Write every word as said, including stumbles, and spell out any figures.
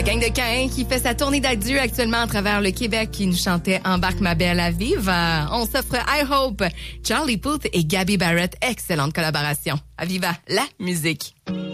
gang de Caïn qui fait sa tournée d'adieu actuellement à travers le Québec, qui nous chantait Embarque ma belle à vivre. On s'offre I Hope, Charlie Puth et Gabby Barrett. Excellente collaboration. À Viva la musique.